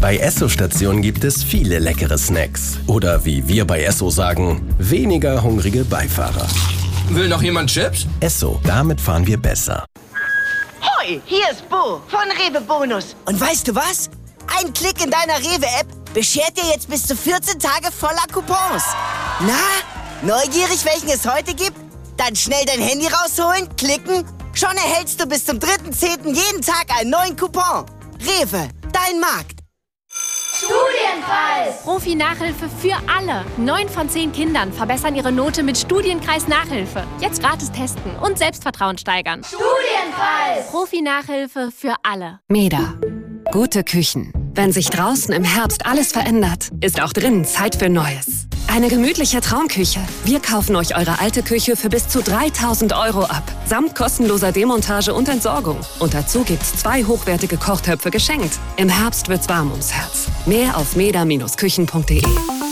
Bei Esso-Stationen gibt es viele leckere Snacks. Oder wie wir bei Esso sagen, weniger hungrige Beifahrer. Will noch jemand Chips? Esso, damit fahren wir besser. Hoi, hier ist Bo von Rewe Bonus. Und weißt du was? Ein Klick in deiner Rewe-App beschert dir jetzt bis zu 14 Tage voller Coupons. Na, neugierig, welchen es heute gibt? Dann schnell dein Handy rausholen, klicken. Schon erhältst du bis zum 3.10. jeden Tag einen neuen Coupon. Rewe, dein Markt. Studienkreis! Profi-Nachhilfe für alle. 9 von 10 Kindern verbessern ihre Note mit Studienkreis-Nachhilfe. Jetzt gratis testen und Selbstvertrauen steigern. Studienkreis! Profi-Nachhilfe für alle. MEDA. Gute Küchen. Wenn sich draußen im Herbst alles verändert, ist auch drinnen Zeit für Neues. Eine gemütliche Traumküche. Wir kaufen euch eure alte Küche für bis zu 3.000 € ab. Samt kostenloser Demontage und Entsorgung. Und dazu gibt's 2 hochwertige Kochtöpfe geschenkt. Im Herbst wird's warm ums Herz. Mehr auf meda-küchen.de.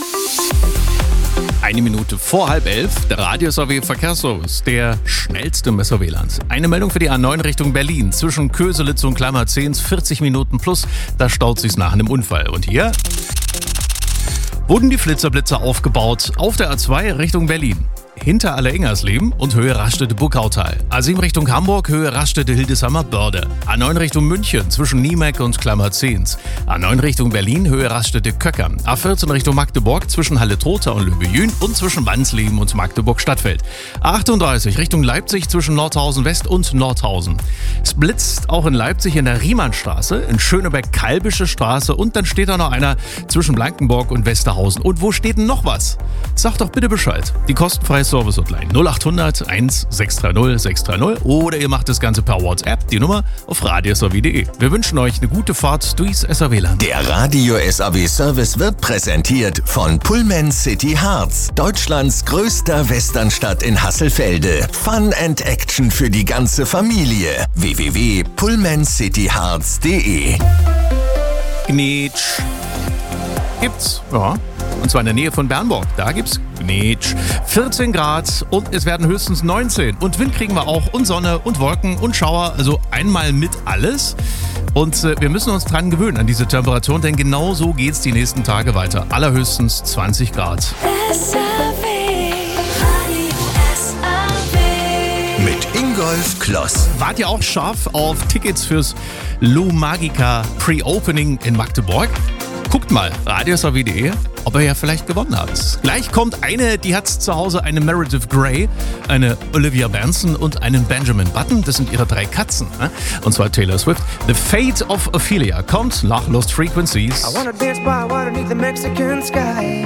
1 Minute vor 10:30, der Radio-SAW-Verkehrsservice, der schnellste im SAW-Land. Eine Meldung für die A9 Richtung Berlin. Zwischen Köselitz und Kleinerzehns 40 Minuten plus, da staut sich's nach einem Unfall. Und hier wurden die Flitzerblitzer aufgebaut auf der A2 Richtung Berlin. Hinter Aller-Ingersleben und Höhe Rastede-Buckautal. A7 Richtung Hamburg, Höhe Rastede-Hildesheimer-Börde. A9 Richtung München zwischen Niemeck und Kleinerzehns. A9 Richtung Berlin, Höhe Rastede-Köckern. A14 Richtung Magdeburg zwischen Halle-Trotha und Löbejün und zwischen Wansleben und Magdeburg-Stadtfeld. A38 Richtung Leipzig zwischen Nordhausen-West und Nordhausen. Es blitzt auch in Leipzig in der Riemannstraße, in Schöneberg-Kalbische Straße und dann steht da noch einer zwischen Blankenburg und Westerhausen. Und wo steht denn noch was? Sag doch bitte Bescheid. Die kostenfreie Service-Hotline 0800 1630 630 oder ihr macht das Ganze per WhatsApp, die Nummer auf radiosaw.de. Wir wünschen euch eine gute Fahrt durchs SAW-Land. Der Radio-SAW-Service wird präsentiert von Pullman City Harz, Deutschlands größter Westernstadt in Hasselfelde. Fun and Action für die ganze Familie. www.pullmancityharz.de. Gnetsch. Gibt's, ja. Und zwar in der Nähe von Bernburg. Da gibt's Gnetsch. 14 Grad und es werden höchstens 19. Und Wind kriegen wir auch und Sonne und Wolken und Schauer. Also einmal mit alles. Und wir müssen uns dran gewöhnen an diese Temperaturen, denn genau so geht's die nächsten Tage weiter. Allerhöchstens 20 Grad. Mit Ingolf Kloss. Wart ihr auch scharf auf Tickets fürs Lou Magica Pre-Opening in Magdeburg? Guckt mal, radiosaw.de, ob ihr ja vielleicht gewonnen habt. Gleich kommt eine, die hat zu Hause eine Meredith Grey, eine Olivia Benson und einen Benjamin Button. Das sind ihre 3 Katzen. Und zwar Taylor Swift. The Fate of Ophelia kommt nach Lost Frequencies. I wanna dance by water beneath the Mexican sky.